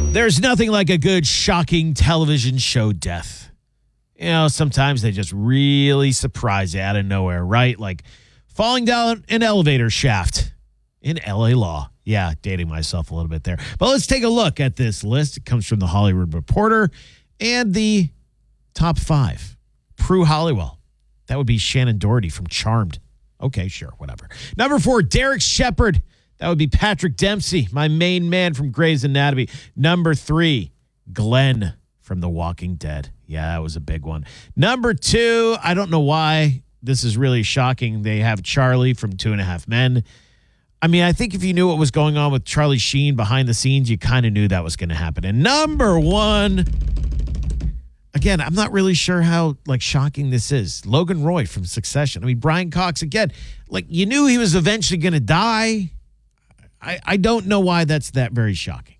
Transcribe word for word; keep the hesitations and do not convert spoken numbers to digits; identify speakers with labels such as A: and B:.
A: There's nothing like a good, shocking television show death. You know, sometimes they just really surprise you out of nowhere, right? Like falling down an elevator shaft in L A Law. Yeah, dating myself a little bit there. But let's take a look at this list. It comes from the Hollywood Reporter and the top five. Prue Halliwell. That would be Shannon Doherty from Charmed. Okay, sure, whatever. Number four, Derek Shepherd. That would be Patrick Dempsey, my main man from Grey's Anatomy. Number three, Glenn from The Walking Dead. Yeah, that was a big one. Number two, I don't know why this is really shocking. They have Charlie from Two and a Half Men. I mean, I think if you knew what was going on with Charlie Sheen behind the scenes, you kind of knew that was going to happen. And number one, again, I'm not really sure how like shocking this is. Logan Roy from Succession. I mean, Brian Cox, again, like you knew he was eventually going to die. I, I don't know why that's that very shocking.